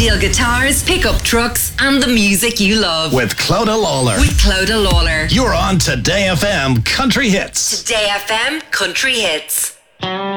steel guitars, pickup trucks, and the music you love. With Clodagh Lawler. You're on Today FM Country Hits. Today FM Country Hits.